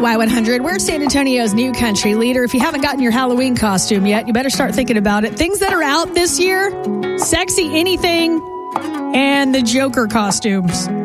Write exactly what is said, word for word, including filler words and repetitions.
Y one hundred, we're San Antonio's new country leader. If you haven't gotten your Halloween costume yet, you better start thinking about it. Things that are out this year, Sexy Anything and the Joker costumes.